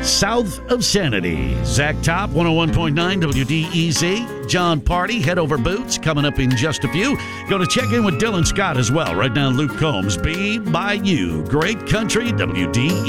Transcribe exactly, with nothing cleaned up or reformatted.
South of Sanity. Zach Top, one oh one point nine W D E Z. John Party, Head Over Boots, coming up in just a few. Going to check in with Dylan Scott as well. Right now, Luke Combs, Be By You. Great Country, W D E Z.